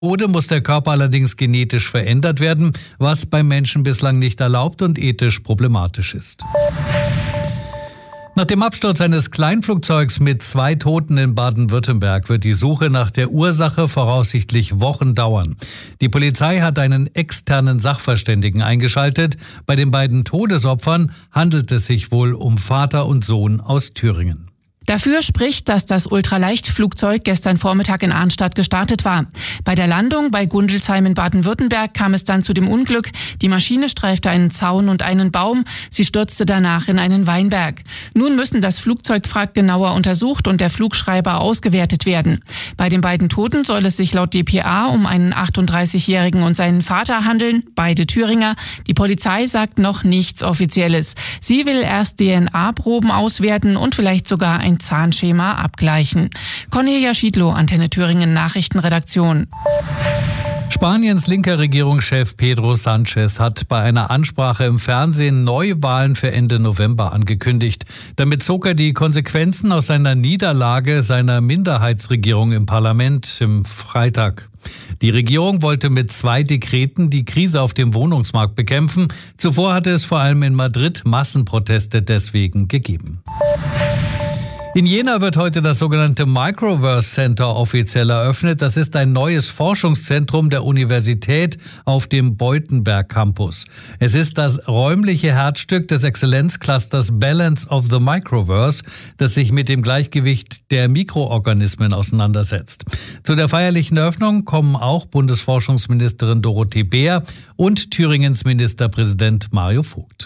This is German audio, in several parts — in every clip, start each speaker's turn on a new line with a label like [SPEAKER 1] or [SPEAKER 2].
[SPEAKER 1] Oder muss der Körper allerdings genetisch verändert werden, was beim Menschen bislang nicht erlaubt und ethisch problematisch ist. Nach dem Absturz eines Kleinflugzeugs mit 2 Toten in Baden-Württemberg wird die Suche nach der Ursache voraussichtlich Wochen dauern. Die Polizei hat einen externen Sachverständigen eingeschaltet. Bei den beiden Todesopfern handelt es sich wohl um Vater und Sohn aus Thüringen.
[SPEAKER 2] Dafür spricht, dass das Ultraleichtflugzeug gestern Vormittag in Arnstadt gestartet war. Bei der Landung bei Gundelsheim in Baden-Württemberg kam es dann zu dem Unglück. Die Maschine streifte einen Zaun und einen Baum. Sie stürzte danach in einen Weinberg. Nun müssen das Flugzeugwrack genauer untersucht und der Flugschreiber ausgewertet werden. Bei den beiden Toten soll es sich laut dpa um einen 38-Jährigen und seinen Vater handeln, beide Thüringer. Die Polizei sagt noch nichts Offizielles. Sie will erst DNA-Proben auswerten und vielleicht sogar ein Zahnschema abgleichen. Cornelia Schiedlow, Antenne Thüringen Nachrichtenredaktion.
[SPEAKER 1] Spaniens linker Regierungschef Pedro Sánchez hat bei einer Ansprache im Fernsehen Neuwahlen für Ende November angekündigt. Damit zog er die Konsequenzen aus seiner Niederlage seiner Minderheitsregierung im Parlament im Freitag. Die Regierung wollte mit 2 Dekreten die Krise auf dem Wohnungsmarkt bekämpfen. Zuvor hatte es vor allem in Madrid Massenproteste deswegen gegeben. In Jena wird heute das sogenannte Microverse Center offiziell eröffnet. Das ist ein neues Forschungszentrum der Universität auf dem Beutenberg Campus. Es ist das räumliche Herzstück des Exzellenzclusters Balance of the Microverse, das sich mit dem Gleichgewicht der Mikroorganismen auseinandersetzt. Zu der feierlichen Eröffnung kommen auch Bundesforschungsministerin Dorothee Bär und Thüringens Ministerpräsident Mario Vogt.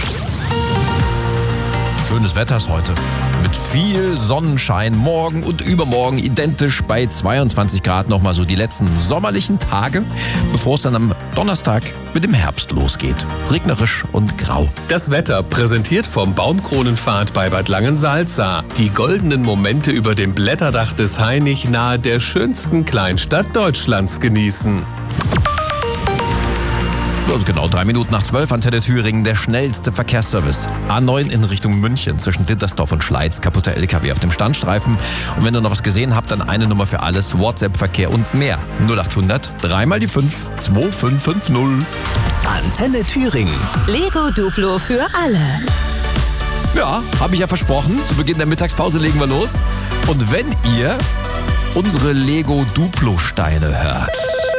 [SPEAKER 3] Schönes Wetter ist heute. Mit viel Sonnenschein. Morgen und übermorgen identisch bei 22 Grad nochmal so die letzten sommerlichen Tage, bevor es dann am Donnerstag mit dem Herbst losgeht. Regnerisch und grau.
[SPEAKER 4] Das Wetter präsentiert vom Baumkronenpfad bei Bad Langensalza. Die goldenen Momente über dem Blätterdach des Hainich nahe der schönsten Kleinstadt Deutschlands genießen.
[SPEAKER 3] Und genau 3 Minuten nach 12, Antenne Thüringen, der schnellste Verkehrsservice. A9 in Richtung München, zwischen Dittersdorf und Schleiz, kaputter LKW auf dem Standstreifen. Und wenn ihr noch was gesehen habt, dann eine Nummer für alles, WhatsApp-Verkehr und mehr. 0800 3 mal die 5 2550.
[SPEAKER 5] Antenne Thüringen.
[SPEAKER 6] Lego Duplo für alle.
[SPEAKER 3] Ja, habe ich ja versprochen. Zu Beginn der Mittagspause legen wir los. Und wenn ihr unsere Lego Duplo-Steine hört,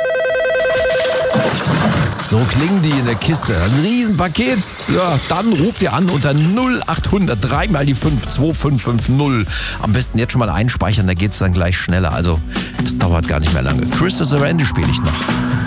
[SPEAKER 3] so klingen die in der Kiste. Ein Riesenpaket. Ja, dann ruft ihr an unter 0800 3 mal die 5 2550. Am besten jetzt schon mal einspeichern, da geht's dann gleich schneller. Also, es dauert gar nicht mehr lange. Chris is a Randy spiele ich noch.